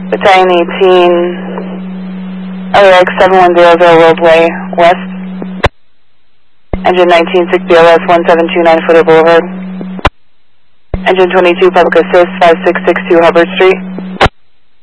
Battalion 18, LAX 7100 Roadway West. Engine 19, 6 BLS 1729 Footer Boulevard. Engine 22, Public Assist 5662 Hubbard Street.